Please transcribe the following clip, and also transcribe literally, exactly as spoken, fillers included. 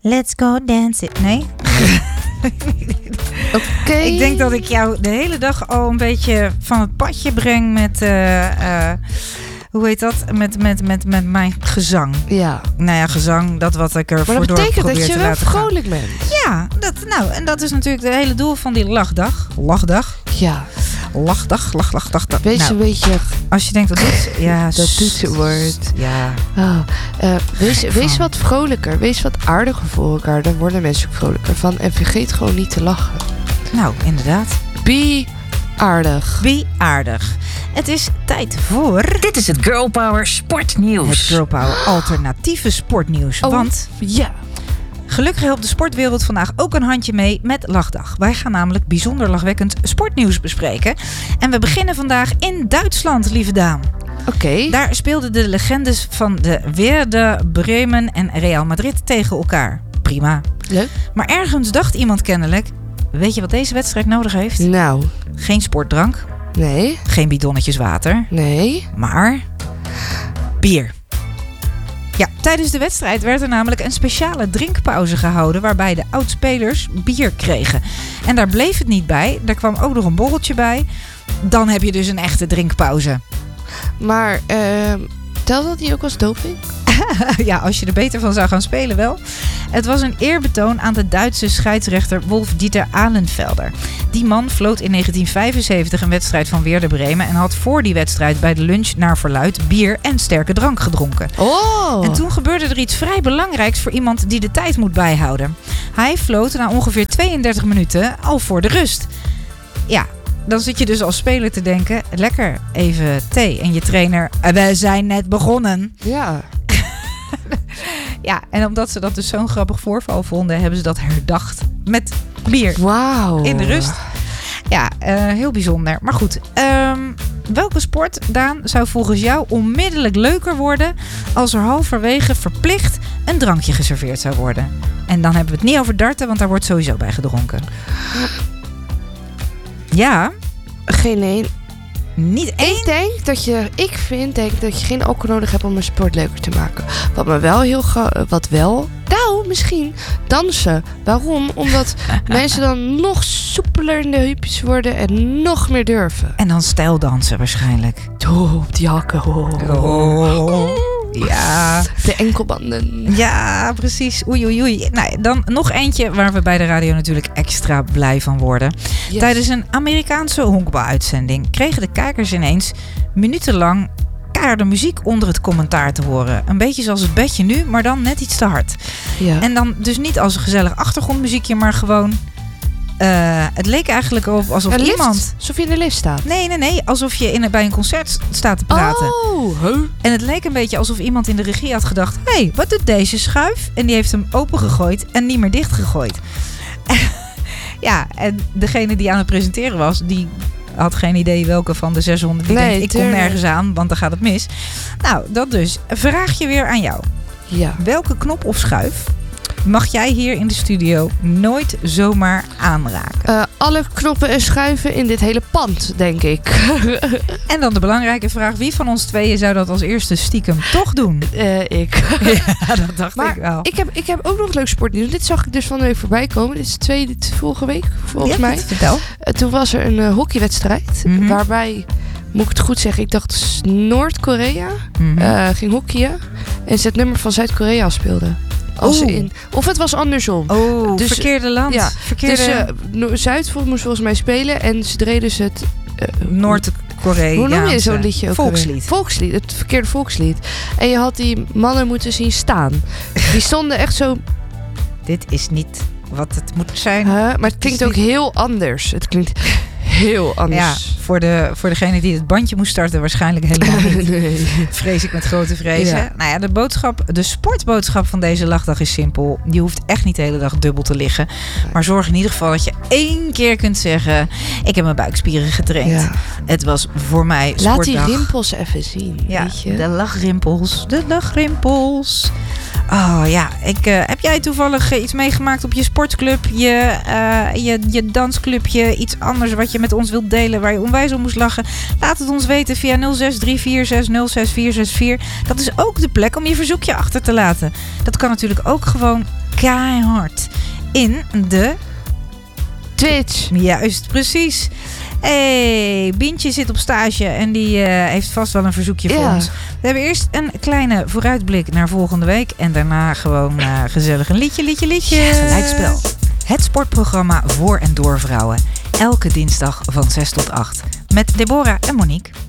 Let's go dancing. Nee? Oké. Okay. Ik denk dat ik jou de hele dag al een beetje van het padje breng met... Uh, uh, hoe heet dat? Met, met, met, met mijn gezang. Ja. Nou ja, gezang, dat wat ik er voor door probeer te laten gaan. Maar dat betekent dat je wel vrolijk bent. Ja, dat, nou, en dat is natuurlijk het hele doel van die lachdag. Lachdag? Ja. Lachdag, lach, lach, dag. Wees nou, een beetje... Als je denkt, dat doet ja, dat doet ze woord. Ja. Oh, uh, wees, wees wat vrolijker. Wees wat aardiger voor elkaar. Daar worden mensen ook vrolijker van. En vergeet gewoon niet te lachen. Nou, inderdaad. Be aardig. Be aardig. Het is tijd voor... Dit is het Girl Power sportnieuws. Het Girl Power alternatieve sportnieuws. Oh, want... Ja. Gelukkig helpt de sportwereld vandaag ook een handje mee met Lachdag. Wij gaan namelijk bijzonder lachwekkend sportnieuws bespreken. En we beginnen vandaag in Duitsland, lieve Daan. Oké. Okay. Daar speelden de legendes van de Werder Bremen en Real Madrid tegen elkaar. Prima. Leuk. Maar ergens dacht iemand kennelijk... Weet je wat deze wedstrijd nodig heeft? Nou. Geen sportdrank. Nee. Geen bidonnetjes water. Nee. Maar bier. Ja, tijdens de wedstrijd werd er namelijk een speciale drinkpauze gehouden... waarbij de oudspelers bier kregen. En daar bleef het niet bij. Daar kwam ook nog een borreltje bij. Dan heb je dus een echte drinkpauze. Maar uh, telt dat niet ook als doping? Ja, als je er beter van zou gaan spelen wel. Het was een eerbetoon aan de Duitse scheidsrechter Wolf-Dieter Ahlenfelder. Die man floot in negentien vijfenzeventig een wedstrijd van Werder Bremen... en had voor die wedstrijd bij de lunch naar verluidt bier en sterke drank gedronken. Oh. En toen gebeurde er iets vrij belangrijks voor iemand die de tijd moet bijhouden. Hij floot na ongeveer tweeëndertig minuten al voor de rust. Ja, dan zit je dus als speler te denken... lekker, even thee. En je trainer, we zijn net begonnen. Ja. Ja, en omdat ze dat dus zo'n grappig voorval vonden... hebben ze dat herdacht met bier. Wauw. In de rust. Ja, uh, heel bijzonder. Maar goed, um, welke sport, Daan, zou volgens jou onmiddellijk leuker worden... als er halverwege verplicht een drankje geserveerd zou worden? En dan hebben we het niet over darten, want daar wordt sowieso bij gedronken. Ja. Geen één. Niet één? Ik denk dat je, ik vind denk dat je geen alcohol nodig hebt om een sport leuker te maken. Wat me wel heel ga, wat wel, nou misschien dansen. Waarom? Omdat mensen dan nog soepeler in de heupjes worden en nog meer durven. En dan stijldansen waarschijnlijk. Oh, op die hakken. Oh. Oh. Ja. De enkelbanden. Ja, precies. Oei, oei, oei. Nou, dan nog eentje waar we bij de radio natuurlijk extra blij van worden. Yes. Tijdens een Amerikaanse honkbaluitzending kregen de kijkers ineens minutenlang keiharde muziek onder het commentaar te horen. Een beetje zoals het bedje nu, maar dan net iets te hard. Ja. En dan dus niet als een gezellig achtergrondmuziekje, maar gewoon... Uh, het leek eigenlijk op alsof een iemand... Lift? Alsof je in de lift staat? Nee, nee, nee. Alsof je in, bij een concert staat te praten. Oh, huh? En het leek een beetje alsof iemand in de regie had gedacht... Hé, hey, wat doet deze schuif? En die heeft hem opengegooid en niet meer dichtgegooid. Ja, en degene die aan het presenteren was... die had geen idee welke van de zeshonderd... die nee, denkt, ik kom nergens aan, want dan gaat het mis. Nou, dat dus. Vraag je weer aan jou. Ja. Welke knop of schuif... mag jij hier in de studio nooit zomaar aanraken? Uh, alle knoppen en schuiven in dit hele pand, denk ik. En dan de belangrijke vraag. Wie van ons tweeën zou dat als eerste stiekem toch doen? Uh, ik. Ja, dat dacht maar ik wel. Ik heb, ik heb ook nog leuk sportnieuws. Dit zag ik dus van de week voorbij komen. Dit is de tweede, vorige week, volgens ja, mij. Vertel. Uh, toen was er een uh, hockeywedstrijd. Mm-hmm. Waarbij, moet ik het goed zeggen, ik dacht Noord-Korea mm-hmm. uh, ging hockeyen. En ze het nummer van Zuid-Korea speelde. Als oh. in, of het was andersom. Oh, dus, verkeerde land. Ja, verkeerde... Dus uh, Zuid moest volgens mij spelen en ze deden dus het... Uh, Noord-Korea. Hoe noem je zo'n liedje ook? Volkslied. Volkslied, het verkeerde volkslied. En je had die mannen moeten zien staan. Die stonden echt zo... Dit is niet wat het moet zijn. Uh, maar het klinkt het ook niet... heel anders. Het klinkt heel anders. Ja, voor, de, voor degene die het bandje moest starten waarschijnlijk helemaal niet. Nee. Vrees ik met grote vrezen. Ja. Nou ja, de boodschap, de sportboodschap van deze lachdag is simpel. Je hoeft echt niet de hele dag dubbel te liggen. Maar zorg in ieder geval dat je één keer kunt zeggen... ik heb mijn buikspieren getraind. Ja. Het was voor mij sportdag. Laat die rimpels even zien. Ja, weet je? de lachrimpels. De lachrimpels. Oh ja, ik, uh, heb jij toevallig uh, iets meegemaakt op je sportclub, je, uh, je, je dansclubje, iets anders wat je met ons wilt delen, waar je onwijs om moest lachen? Laat het ons weten via nul zes drie vier zes nul zes vier zes vier. Dat is ook de plek om je verzoekje achter te laten. Dat kan natuurlijk ook gewoon keihard in de... Twitch. Juist, precies. Hey, Bientje zit op stage en die uh, heeft vast wel een verzoekje voor Ja. ons. We hebben eerst een kleine vooruitblik naar volgende week. En daarna gewoon uh, gezellig een liedje, liedje, liedje. Gelijkspel. Het sportprogramma voor en door vrouwen. Elke dinsdag van zes tot acht. Met Deborah en Monique.